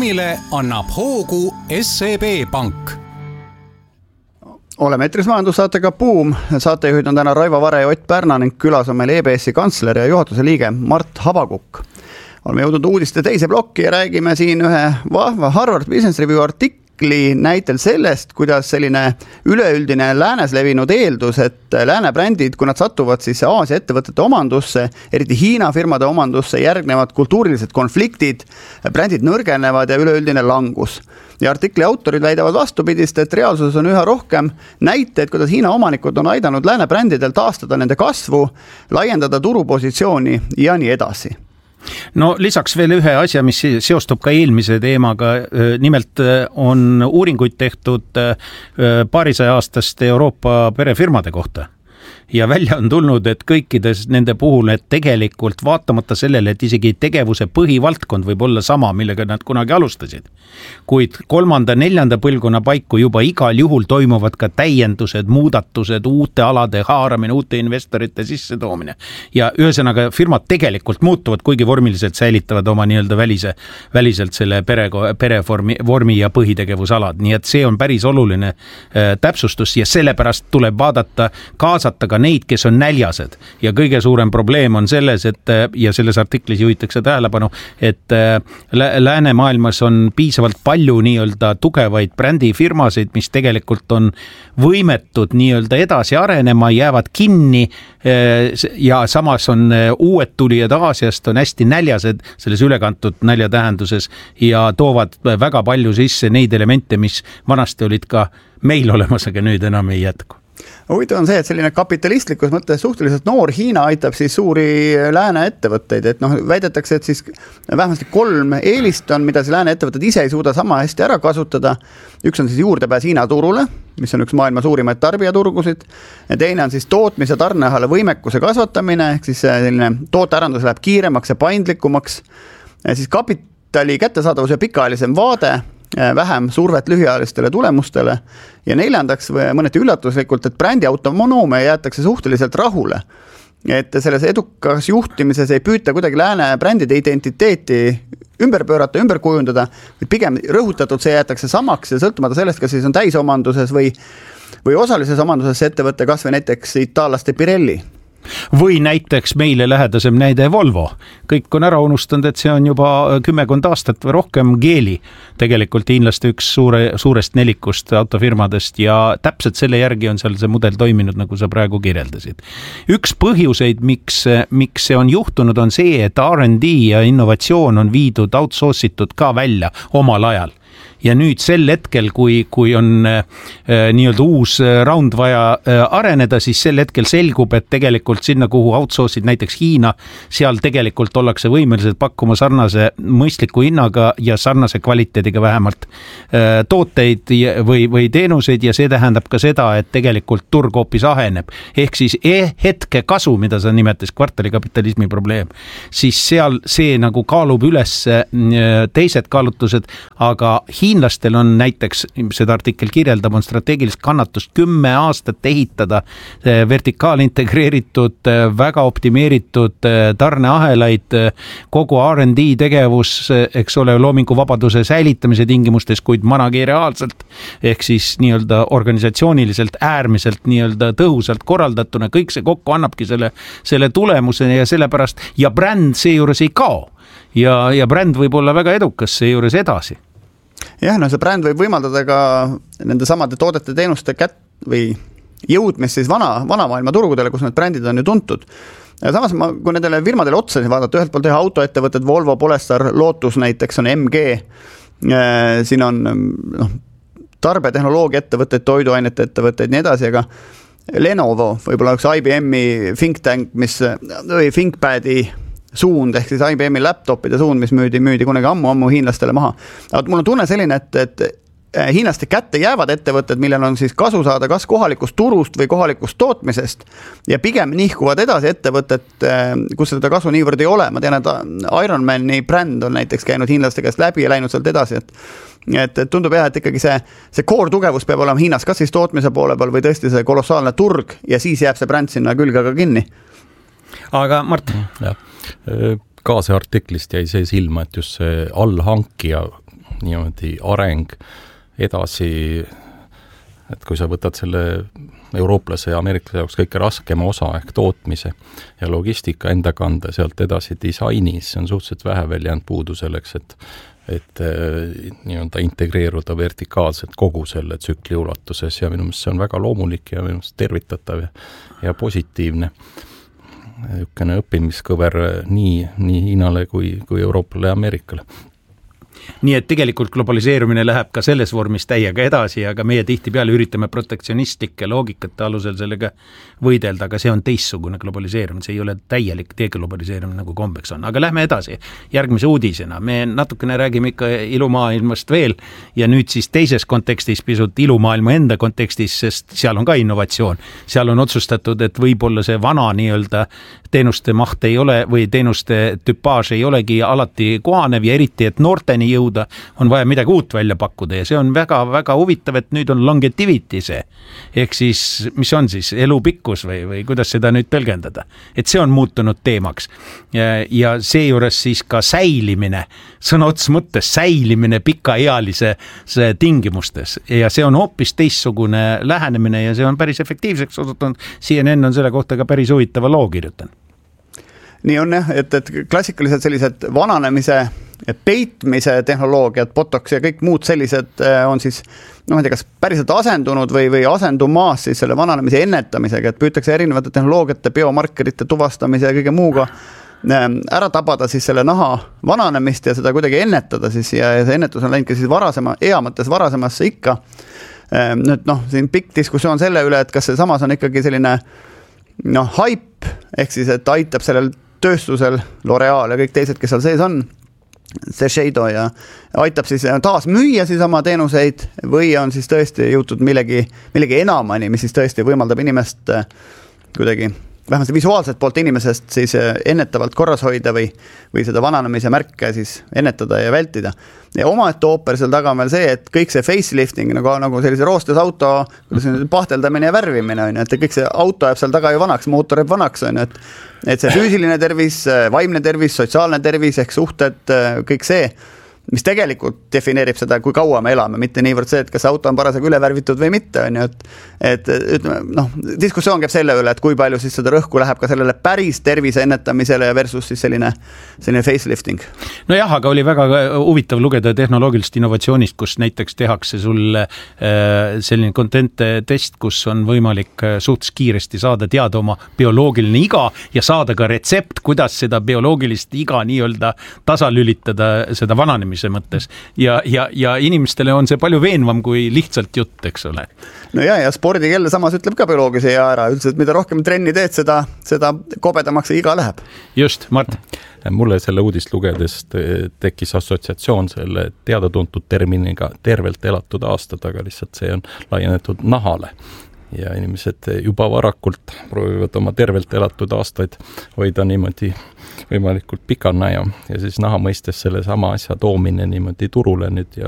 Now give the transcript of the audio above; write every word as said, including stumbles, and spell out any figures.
programmile annab hoogu S E B Pank. Oleme eetris majandussaatega Buum. Saatejuhid on täna Raivo Vare ja Ott Pärna ning külas on meil E B S-i kantsler ja juhatuse liige Mart Habakukk. Oleme jõudnud uudiste teise plokki ja räägime siin ühe vahva Harvard Business Review artikli näitel sellest, kuidas selline üleüldine läänes levinud eeldus, et lääne brändid, kui nad satuvad siis Aasia ettevõtete omandusse, eriti Hiina firmade omandusse, järgnevad kultuurilised konfliktid, brändid nõrgenevad ja üleüldine langus. Ja artikli autorid väidavad vastupidist, et reaalsuses on üha rohkem näiteid, kuidas Hiina omanikud on aidanud lääne brändidel taastada nende kasvu, laiendada turupositsiooni ja nii edasi. No lisaks veel ühe asja, mis seostub ka eelmise teemaga, nimelt on uuringuid tehtud paarisaja aastaste Euroopa perefirmade kohta. Ja välja on tulnud, et kõikides nende puhul, et tegelikult vaatamata sellele, et isegi tegevuse põhivaldkond võib olla sama, millega nad kunagi alustasid. Kuid kolmanda, neljanda põlvkonna paiku juba igal juhul toimuvad ka täiendused, muudatused, uute alade haaramine, uute investorite sisse toomine. Ja ühesõnaga firmad tegelikult muutuvad, kuigi vormiliselt säilitavad oma nii-öelda välise, väliselt selle pere, perevormi vormi ja põhitegevusalad. Nii et see on päris oluline äh, täpsustus ja sellepärast tuleb vaadata, kaasata ka neid, kes on näljased. Ja kõige suurem probleem on selles, et, ja selles artiklis juhitakse tähelepanu, et läänemaailmas on piisavalt palju nii-öelda tugevaid brändifirmasid, mis tegelikult on võimetud nii-öelda edasi arenema, jäävad kinni ja samas on uued tulijad Aasiast on hästi näljased selles ülekantud nälja tähenduses ja toovad väga palju sisse neid elemente, mis vanasti olid ka meil olemas, aga nüüd enam ei jätku. Huvitav on see, et selline kapitalistlikus mõttes suhteliselt noor Hiina aitab siis suuri lääne ettevõtteid, et noh, väidetakse, et siis vähemasti kolm eelist on, mida siis lääne ettevõtted ise ei suuda sama hästi ära kasutada. Üks on siis juurdepääs Hiina turule, mis on üks maailma suurimaid tarbijaturgusid. Ja teine on siis tootmise tarneahela võimekuse kasvatamine, ehk siis selline tootearendus läheb kiiremaks ja paindlikumaks. Ja siis kapitali kättesaadavus ja pikaajalisem vaade, vähem survet lühiajalistele tulemustele ja neljandaks mõneti üllatuslikult, et brändi autonoomia jäetakse suhteliselt rahule. Et selles edukas juhtimises ei püüta kuidagi lääne brändide identiteeti ümber pöörata, ümber kujundada, või pigem rõhutatud see jäetakse samaks ja sõltumata sellest, kas siis on täisomanduses või, või osalises omanduses ettevõtte, kas või näiteks itaallaste Pirelli. Või näiteks meile lähedasem näide Volvo. Kõik on ära unustanud, et see on juba kümmekond aastat või rohkem Geely. Tegelikult hiinlaste üks suure, suurest nelikust autofirmadest ja täpselt selle järgi on seal see mudel toiminud, nagu sa praegu kirjeldasid. Üks põhjuseid, miks, miks see on juhtunud, on see, et R and D ja innovatsioon on viidud outsourcitud ka välja omal ajal. Ja nüüd sel hetkel, kui, kui on äh, nii-öelda uus round vaja äh, areneda, siis sel hetkel selgub, et tegelikult sinna, kuhu outsource'id näiteks Hiina, seal tegelikult ollakse võimelised pakkuma sarnase mõistliku hinnaga ja sarnase kvaliteediga vähemalt äh, tooteid või, või teenuseid ja see tähendab ka seda, et tegelikult turg hoopis aheneb. Ehk siis hetke kasu, mida sa nimetas kvartalikapitalismi probleem, siis seal see nagu kaalub üles äh, teised kaalutlused, aga Hiina Hiinlastel on näiteks, seda artikkel kirjeldab, on strateegilist kannatust kümme aastat ehitada vertikaal integreeritud, väga optimeeritud tarneahelaid, kogu R and D tegevus, eks ole, loomingu vabaduse säilitamise tingimustes, kuid manageriaalselt, ehk siis nii-öelda organisatsiooniliselt äärmiselt nii-öelda tõhusalt korraldatuna, kõik see kokku annabki selle, selle tulemuse ja sellepärast, ja bränd seejuures ei kao. Ja, ja bränd võib olla väga edukas seejuures edasi. Jah, no see bränd võib võimaldada ka nende samade toodete teenuste kät- või jõudmist siis vana, vana maailma turgudele, kus need brändid on ju tuntud. Ja samas, ma, kui nendele firmadele otsa vaadata, ühelt poolt teha autoettevõtted, Volvo, Polestar, Lotus näiteks on M G, siin on no, tarbetehnoloogia ettevõtteid, toiduainete ettevõtteid, nii edasi, aga Lenovo, võib-olla üks I B M-i think tank, mis või ThinkPadi suund, ehk siis I B M-i laptopide suund, mis müüdi, müüdi kunagi ammu, ammu hiinlastele maha. Aga mul on tunne selline, et, et hiinlaste kätte jäävad ettevõtted, millel on siis kasu saada kas kohalikust turust või kohalikust tootmisest ja pigem nihkuvad edasi ettevõtted, kus seda kasu niivõrd ei ole. Ma tean, et Ironmani bränd on näiteks käinud hiinlaste käest läbi ja läinud sealt edasi, et Et, et tundub jah, et ikkagi see, see core tugevus peab olema Hiinas, kas siis tootmise poole peal või tõesti see kolossaalne turg ja siis jääb see bränd sinna külge ka kinni. Aga Mart? Ja. Kaase artiklist jäi see silma, et just see allhankija niimoodi areng edasi, et kui sa võtad selle eurooplase ja ameeriklase jaoks kõige raskema osa ehk tootmise ja logistika enda kanda, sealt edasi disainis, see on suhteliselt vähe veel jäänud puudu selleks, et et nii-öelda integreeruda vertikaalselt kogu selle tsükli ulatuses ja minu meelest see on väga loomulik ja minu meelest tervitatav ja, ja positiivne niisugune õppimiskõver nii, nii Hiinale kui, kui Euroopale ja Ameerikale. Nii et tegelikult globaliseerumine läheb ka selles vormis täiega edasi, aga meie tihtipeale üritame protektsionistlike loogikate alusel sellega võidelda, aga see on teistsugune globaliseerumine, see ei ole täielik deglobaliseerumine nagu kombeks on. Aga lähme edasi järgmise uudisena. Me natukene räägime ikka ilumaailmast veel ja nüüd siis teises kontekstis pisut ilumaailma enda kontekstis, sest seal on ka innovatsioon. Seal on otsustatud, et võib-olla see vana nii-öelda teenuste maht ei ole või teenuste tüpaaž ei olegi alati kohanev ja eriti, et noorteni jõuda, on vaja midagi uut välja pakkuda ja see on väga-väga huvitav, et nüüd on longevity see. Ehk siis, mis on siis elupikkus või, või kuidas seda nüüd tõlgendada? Et see on muutunud teemaks. Ja, ja see juures siis ka säilimine, sõna ots mõttes säilimine pikaealise tingimustes ja see on hoopis teistsugune lähenemine ja see on päris efektiivseks osutunud. C N N on selle kohta ka päris huvitava loo kirjutan. Nii on jah, et, et klassikalised sellised vananemise peitmise tehnoloogiad, botox ja kõik muud sellised on siis, noh, ma ei tea, kas päriselt asendunud või, või asendumaas siis selle vananemise ennetamisega, et püütakse erinevate tehnoloogiate, biomarkerite tuvastamise ja kõige muuga ära tabada siis selle naha vananemist ja seda kuidagi ennetada siis ja see ennetus on läinud ka siis varasema, ea mõttes varasemasse ikka. Nüüd noh, siin pikk diskussioon selle üle, et kas see samas on ikkagi selline noh, hype, ehk siis, et aitab sellel tööstusel, L'Oreal ja kõik teised, kes seal sees on, Shiseido ja aitab siis taas müüa siis oma teenuseid või on siis tõesti jõutud millegi, millegi enamani, mis siis tõesti võimaldab inimest kuidagi, vähemalt visuaalselt poolt inimesest siis ennetavalt korras hoida või, või seda vananemise märke siis ennetada ja vältida. Ja omaette ooper seal taga on veel see, et kõik see facelifting nagu, nagu sellise roostes auto pahteldamine ja värvimine on, et kõik see auto jääb seal taga ju vanaks, mootor jääb vanaks on, et, et see füüsiline tervis, vaimne tervis, sotsiaalne tervis ehk suhted, kõik see, mis tegelikult defineerib seda, kui kaua me elame, mitte niivõrd see, et kas auto on parasjagu üle värvitud või mitte, on ju, et, et ütleme, noh, diskussioon käib selle üle, et kui palju siis seda rõhku läheb ka sellele päris tervise ennetamisele versus siis selline, selline facelifting. No jah, aga oli väga huvitav lugeda tehnoloogilist innovatsioonist, kus näiteks tehakse sulle selline content test, kus on võimalik suhtes kiiresti saada teada oma bioloogiline iga ja saada ka retsept, kuidas seda bioloogilist iga nii-öelda tasalülitada seda vananemise mõttes ja, ja, ja inimestele on see palju veenvam kui lihtsalt jutt, eks ole. No ja, ja spordikell samas ütleb ka bioloogilise ea ära, üldse, et mida rohkem trenni teed, seda, seda kobedamaks iga läheb. Just, Mart. Mulle selle uudist lugedes tekkis assotsiatsioon selle teada-tuntud terminiga tervelt elatud aastad, aga lihtsalt see on laienetud nahale. Ja inimesed juba varakult proovivad oma tervelt elatud aastaid hoida niimoodi võimalikult pikana ja, ja siis naha mõistes selle sama asja toomine niimoodi turule nüüd ja